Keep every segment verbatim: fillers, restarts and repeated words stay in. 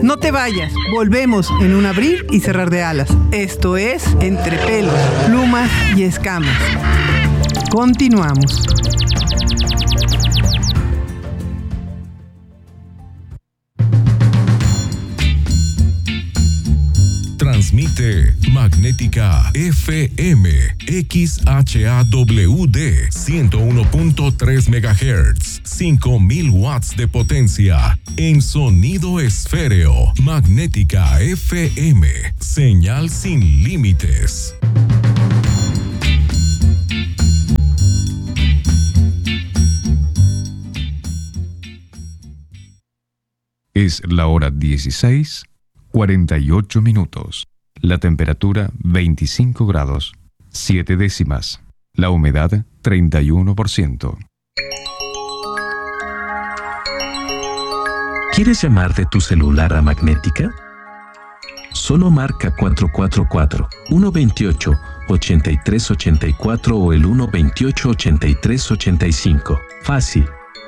No te vayas, volvemos en un abrir y cerrar de alas. Esto es Entre pelos, plumas y escamas. Continuamos. Transmite Magnética F M X H A W D ciento uno punto tres megahertz, cinco mil watts de potencia en sonido esféreo. Magnética F M, señal sin límites. Es la hora dieciséis, cuarenta y ocho minutos. La temperatura veinticinco grados, siete décimas. La humedad treinta y uno por ciento. ¿Quieres llamar de tu celular a Magnética? Solo marca cuatro cuatro cuatro, uno dos ocho, ocho tres ocho cuatro o el uno dos ocho, ocho tres ocho cinco. Fácil.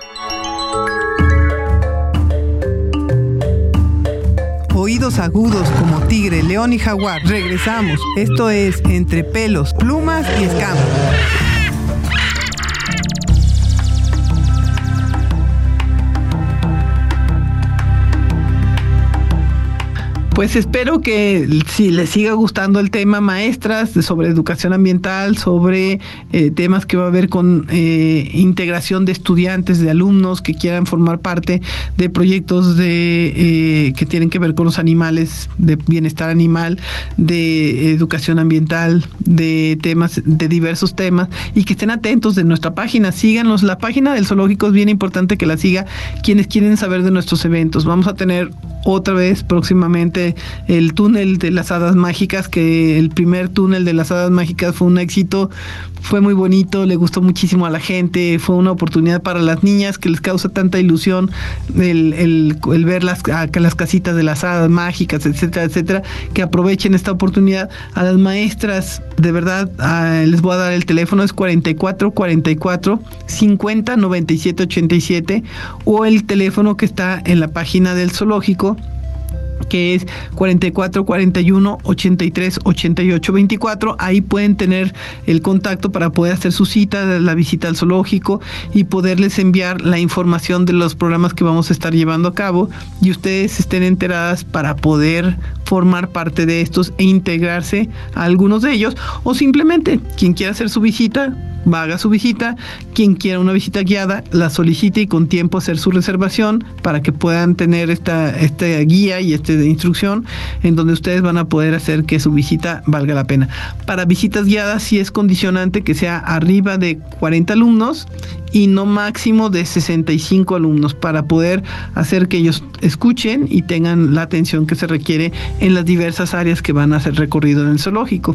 Oídos agudos como tigre, león y jaguar. Regresamos. Esto es Entre pelos, plumas y escamas. Pues espero que si les siga gustando el tema, maestras, sobre educación ambiental, sobre eh, temas que va a haber con eh, integración de estudiantes, de alumnos que quieran formar parte de proyectos de eh, que tienen que ver con los animales, de bienestar animal, de educación ambiental, de temas, de diversos temas, y que estén atentos de nuestra página. Síganos, la página del zoológico es bien importante que la siga quienes quieren saber de nuestros eventos. Vamos a tener otra vez próximamente el túnel de las hadas mágicas, que el primer túnel de las hadas mágicas fue un éxito, fue muy bonito, le gustó muchísimo a la gente, fue una oportunidad para las niñas que les causa tanta ilusión el, el, el ver las, las casitas de las hadas mágicas, etcétera, etcétera, que aprovechen esta oportunidad. A las maestras, de verdad, a, les voy a dar el teléfono, es cuarenta y cuatro, cuarenta y cuatro, cincuenta, noventa y siete, ochenta y siete, o el teléfono que está en la página del zoológico, que es cuarenta y cuatro, cuarenta y uno, ochenta y tres, ochenta y ocho, veinticuatro. Ahí pueden tener el contacto para poder hacer su cita, la visita al zoológico, y poderles enviar la información de los programas que vamos a estar llevando a cabo, y ustedes estén enteradas para poder formar parte de estos e integrarse a algunos de ellos, o simplemente quien quiera hacer su visita, va, haga su visita. Quien quiera una visita guiada, la solicite y con tiempo hacer su reservación para que puedan tener esta, esta guía y esta instrucción en donde ustedes van a poder hacer que su visita valga la pena. Para visitas guiadas sí es condicionante que sea arriba de cuarenta alumnos y no máximo de sesenta y cinco alumnos, para poder hacer que ellos escuchen y tengan la atención que se requiere en las diversas áreas que van a hacer recorrido en el zoológico.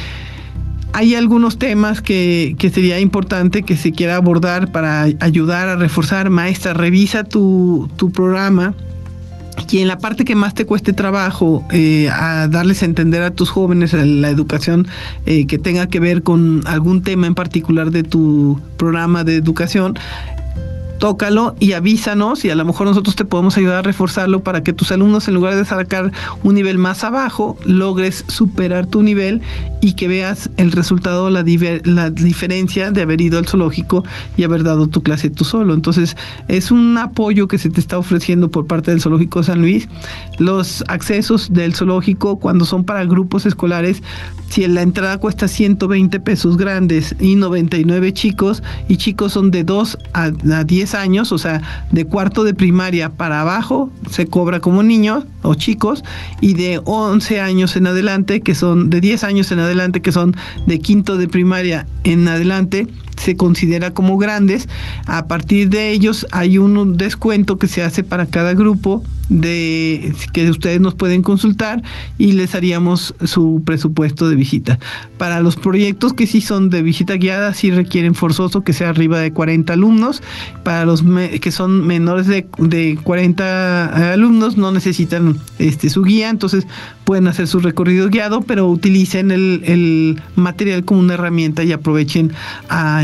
Hay algunos temas que, que sería importante que se quiera abordar para ayudar a reforzar. Maestra, revisa tu, tu programa, y en la parte que más te cueste trabajo, eh, a darles a entender a tus jóvenes la educación eh, que tenga que ver con algún tema en particular de tu programa de educación, tócalo y avísanos, y a lo mejor nosotros te podemos ayudar a reforzarlo para que tus alumnos, en lugar de sacar un nivel más abajo, logres superar tu nivel y que veas el resultado, la, diver, la diferencia de haber ido al zoológico y haber dado tu clase tú solo. Entonces es un apoyo que se te está ofreciendo por parte del Zoológico San Luis. Los accesos del zoológico, cuando son para grupos escolares, si la entrada cuesta ciento veinte pesos grandes y noventa y nueve chicos, y chicos son de dos a diez años, o sea, de cuarto de primaria para abajo se cobra como niños o chicos, y de once años en adelante, que son de diez años en adelante, que son de quinto de primaria en adelante, se considera como grandes. A partir de ellos hay un descuento que se hace para cada grupo, de que ustedes nos pueden consultar y les haríamos su presupuesto de visita. Para los proyectos que sí son de visita guiada, sí requieren forzoso que sea arriba de cuarenta alumnos. Para los me, que son menores de, de cuarenta alumnos, no necesitan este su guía, entonces pueden hacer su recorrido guiado, pero utilicen el, el material como una herramienta y aprovechen a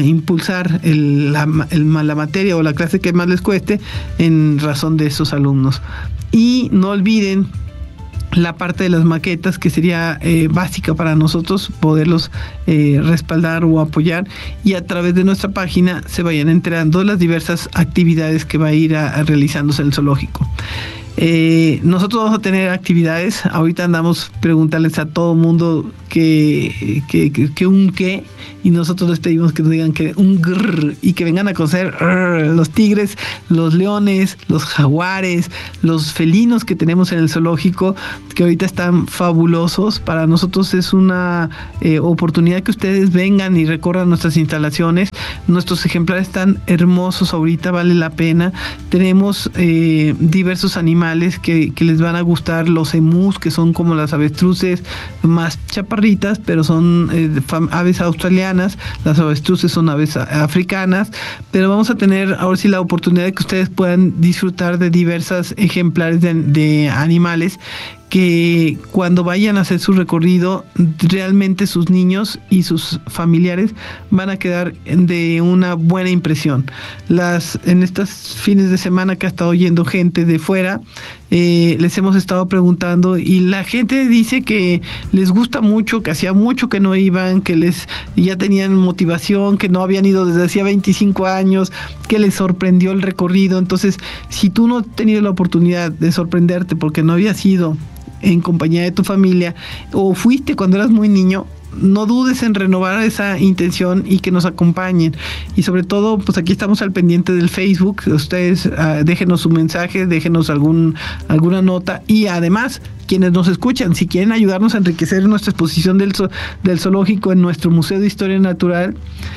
a impulsar el, la, el, la materia o la clase que más les cueste en razón de esos alumnos. Y no olviden la parte de las maquetas, que sería eh, básica para nosotros poderlos eh, respaldar o apoyar, y a través de nuestra página se vayan enterando las diversas actividades que va a ir a, a realizándose en el zoológico. Eh, nosotros vamos a tener actividades. Ahorita andamos preguntarles a todo mundo que, que, que, que un qué, y nosotros les pedimos que nos digan que un grrr, y que vengan a conocer grrr, los tigres, los leones, los jaguares, los felinos que tenemos en el zoológico, que ahorita están fabulosos. Para nosotros es una eh, oportunidad que ustedes vengan y recorran nuestras instalaciones. Nuestros ejemplares están hermosos ahorita, vale la pena. Tenemos eh, diversos animales Que, que les van a gustar, los emús, que son como las avestruces más chaparritas, pero son eh, aves australianas. Las avestruces son aves africanas, pero vamos a tener ahora sí la oportunidad de que ustedes puedan disfrutar de diversos ejemplares de, de animales, que cuando vayan a hacer su recorrido, realmente sus niños y sus familiares van a quedar de una buena impresión. Las, en estos fines de semana que ha estado yendo gente de fuera, eh, les hemos estado preguntando, y la gente dice que les gusta mucho, que hacía mucho que no iban, que les ya tenían motivación, que no habían ido desde hacía veinticinco años, que les sorprendió el recorrido. Entonces, si tú no has tenido la oportunidad de sorprenderte porque no habías ido en compañía de tu familia, o fuiste cuando eras muy niño, no dudes en renovar esa intención y que nos acompañen. Y sobre todo, pues aquí estamos al pendiente del Facebook. Ustedes uh, déjenos su mensaje, déjenos algún, alguna nota, y además, quienes nos escuchan, si quieren ayudarnos a enriquecer nuestra exposición del, del zoológico en nuestro Museo de Historia Natural,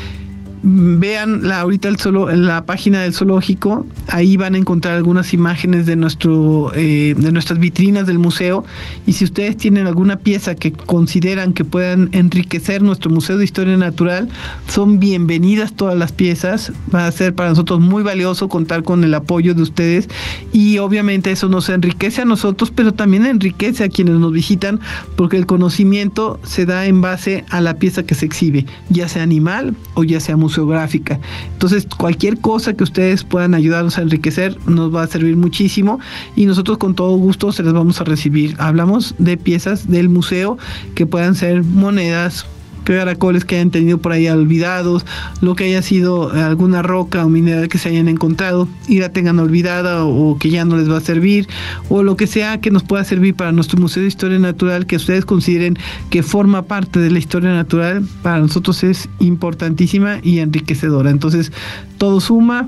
vean la, ahorita el solo, en la página del zoológico. Ahí van a encontrar algunas imágenes de nuestro eh, de nuestras vitrinas del museo, y si ustedes tienen alguna pieza que consideran que puedan enriquecer nuestro Museo de Historia Natural, son bienvenidas todas las piezas. Va a ser para nosotros muy valioso contar con el apoyo de ustedes, y obviamente eso nos enriquece a nosotros, pero también enriquece a quienes nos visitan, porque el conocimiento se da en base a la pieza que se exhibe, ya sea animal o ya sea museo museográfica. Entonces, cualquier cosa que ustedes puedan ayudarnos a enriquecer nos va a servir muchísimo, y nosotros con todo gusto se las vamos a recibir. Hablamos de piezas del museo que puedan ser monedas, caracoles que hayan tenido por ahí olvidados, lo que haya sido alguna roca o mineral que se hayan encontrado y la tengan olvidada, o, o que ya no les va a servir, o lo que sea que nos pueda servir para nuestro Museo de Historia Natural, que ustedes consideren que forma parte de la historia natural. Para nosotros es importantísima y enriquecedora. Entonces, todo suma.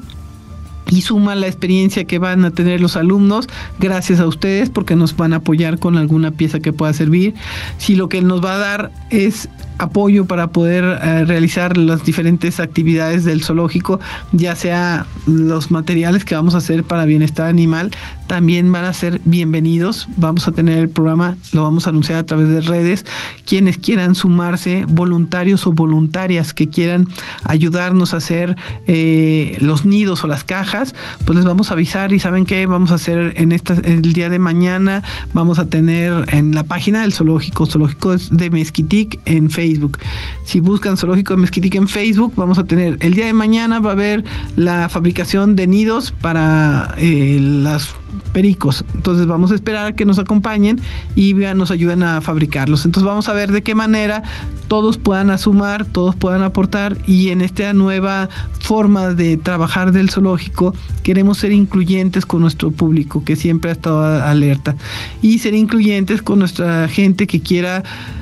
Y suma la experiencia que van a tener los alumnos gracias a ustedes, porque nos van a apoyar con alguna pieza que pueda servir. Si lo que nos va a dar es apoyo para poder eh, realizar las diferentes actividades del zoológico, ya sea los materiales que vamos a hacer para bienestar animal, también van a ser bienvenidos. Vamos a tener el programa, lo vamos a anunciar a través de redes. Quienes quieran sumarse, voluntarios o voluntarias que quieran ayudarnos a hacer eh, los nidos o las cajas, pues les vamos a avisar. Y saben qué vamos a hacer en esta, el día de mañana. Vamos a tener en la página del zoológico, zoológico de Mezquitic en Facebook. Si buscan zoológico de Mezquitic en Facebook, vamos a tener el día de mañana, va a haber la fabricación de nidos para eh, las pericos. Entonces vamos a esperar a que nos acompañen y nos ayuden a fabricarlos. Entonces vamos a ver de qué manera todos puedan sumar, todos puedan aportar, y en esta nueva forma de trabajar del zoológico queremos ser incluyentes con nuestro público, que siempre ha estado alerta, y ser incluyentes con nuestra gente que quiera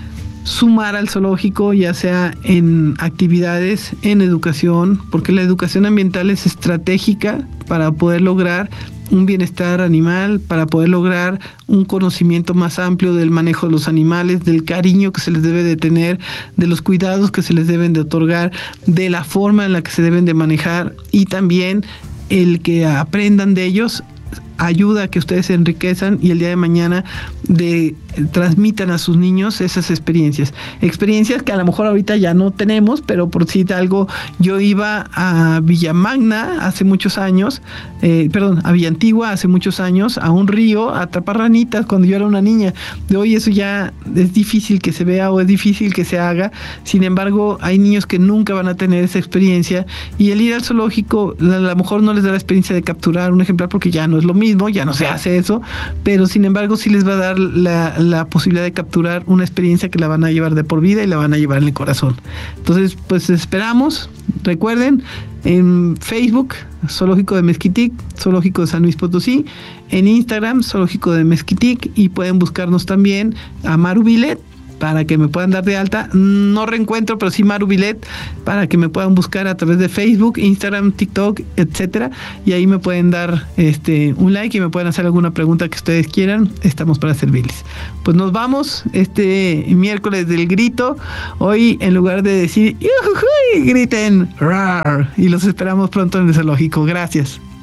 sumar al zoológico, ya sea en actividades, en educación, porque la educación ambiental es estratégica para poder lograr un bienestar animal, para poder lograr un conocimiento más amplio del manejo de los animales, del cariño que se les debe de tener, de los cuidados que se les deben de otorgar, de la forma en la que se deben de manejar, y también el que aprendan de ellos ayuda a que ustedes se enriquezan y el día de mañana de, transmitan a sus niños esas experiencias. Experiencias que a lo mejor ahorita ya no tenemos, pero por si algo, yo iba a Villamagna hace muchos años, eh, perdón, a Villa Antigua hace muchos años, a un río, a atrapar ranitas cuando yo era una niña. De hoy eso ya es difícil que se vea o es difícil que se haga. Sin embargo, hay niños que nunca van a tener esa experiencia y el ir al zoológico a lo mejor no les da la experiencia de capturar un ejemplar porque ya no es lo mismo, ya no se hace eso, pero sin embargo sí les va a dar la, la posibilidad de capturar una experiencia que la van a llevar de por vida y la van a llevar en el corazón. Entonces, pues esperamos, recuerden, en Facebook, Zoológico de Mezquitic, Zoológico de San Luis Potosí, en Instagram, Zoológico de Mezquitic, y pueden buscarnos también a Maru Vilet para que me puedan dar de alta, no reencuentro, pero sí Maru Vilet, para que me puedan buscar a través de Facebook, Instagram, TikTok, etcétera, y ahí me pueden dar este un like y me pueden hacer alguna pregunta que ustedes quieran, estamos para servirles. Pues nos vamos este miércoles del grito, hoy en lugar de decir ¡yujujuy!, griten ¡rar! Y los esperamos pronto en el zoológico. Gracias.